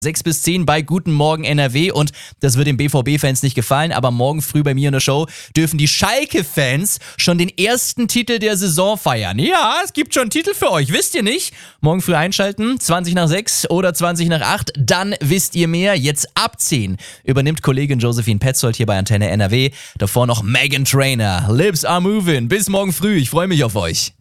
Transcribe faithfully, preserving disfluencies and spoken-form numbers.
sechs bis zehn bei Guten Morgen N R W und das wird den B V B-Fans nicht gefallen, aber morgen früh bei mir in der Show dürfen die Schalke-Fans schon den ersten Titel der Saison feiern. Ja, es gibt schon Titel für euch, wisst ihr nicht? Morgen früh einschalten, zwanzig nach sechs oder zwanzig nach acht, dann wisst ihr mehr. Jetzt ab zehn übernimmt Kollegin Josephine Petzold hier bei Antenne N R W. Davor noch Meghan Trainor. Lips are moving. Bis morgen früh, ich freue mich auf euch.